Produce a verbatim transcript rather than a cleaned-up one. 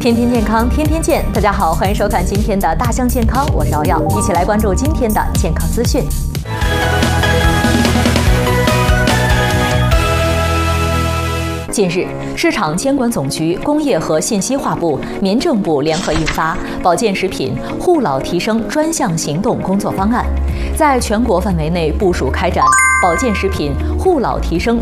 天天健康，天天见。大家好，欢迎收看今天的大象健康，我是瑶瑶，一起来关注今天的健康资讯。近日，市场监管总局、工业和信息化部、民政部联合印发《保健食品护老提升专项行动工作方案》，在全国范围内部署开展保健食品护老提升